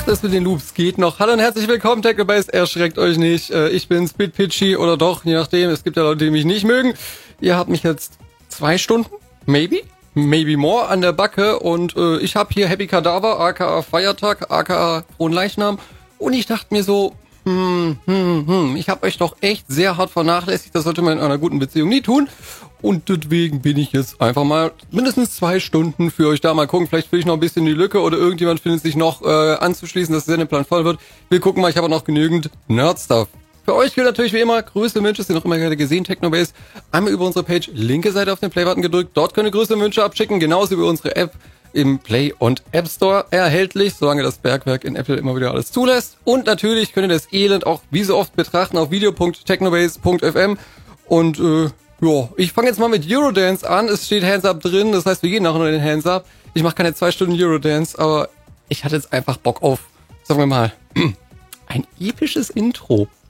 das mit den Loops geht noch. Hallo und herzlich willkommen, Technobase, erschreckt euch nicht. Ich bin's, BitPitchy oder doch, je nachdem. Es gibt ja Leute, die mich nicht mögen. Ihr habt mich jetzt 2 Stunden, maybe more an der Backe und ich habe hier Happy Kadaver, aka Feiertag, aka Fronleichnam und ich dachte mir so, ich habe euch doch echt sehr hart vernachlässigt, das sollte man in einer guten Beziehung nie tun und deswegen bin ich jetzt einfach mal mindestens 2 Stunden für euch da, mal gucken, vielleicht fülle ich noch ein bisschen die Lücke oder irgendjemand findet sich noch anzuschließen, dass der Sendeplan voll wird. Wir gucken mal, ich habe noch genügend Nerd-Stuff. Für euch gilt natürlich wie immer, größte Wünsche sind noch immer gerne gesehen, Technobase. Einmal über unsere Page, linke Seite auf den Play-Button gedrückt, dort könnt ihr größte Wünsche abschicken, genauso über unsere App im Play- und App Store erhältlich, solange das Bergwerk in Apple immer wieder alles zulässt. Und natürlich könnt ihr das Elend auch wie so oft betrachten auf video.technobase.fm. Und ja, ich fange jetzt mal mit Eurodance an. Es steht Hands Up drin, das heißt, wir gehen nachher nur in den Hands Up. Ich mache keine 2 Stunden Eurodance, aber ich hatte jetzt einfach Bock auf, sagen wir mal, ein episches Intro.